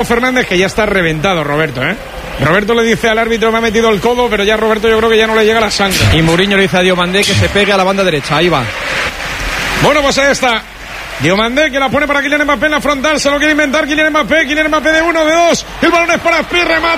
Fernández, que ya está reventado Roberto, Roberto le dice al árbitro: me ha metido el codo, pero ya Roberto yo creo que ya no le llega la sangre. Y Mourinho le dice a Diomandé que se pegue a la banda derecha. Ahí va. Bueno, pues ahí está Diomandé, que la pone para Kylian Mbappé en la frontal. Se lo quiere inventar Kylian Mbappé de 1, de 2. El balón es para Spi, remata.